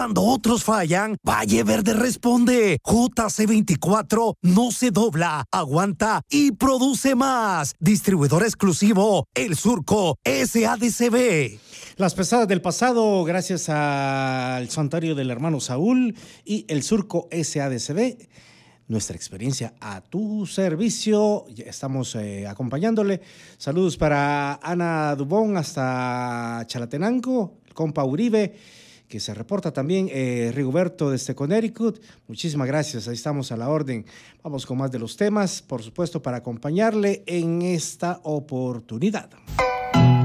Cuando otros fallan, Valle Verde responde. JC24 no se dobla, aguanta y produce más. Distribuidor exclusivo, El Surco SADCB. Las pesadas del pasado, gracias al santuario del hermano Saúl y El Surco SADCB. Nuestra experiencia a tu servicio. Ya estamos acompañándole. Saludos para Ana Dubón hasta Chalatenango, el compa Uribe, que se reporta también, Rigoberto desde Connecticut. Muchísimas gracias, ahí estamos a la orden. Vamos con más de los temas, por supuesto, para acompañarle en esta oportunidad.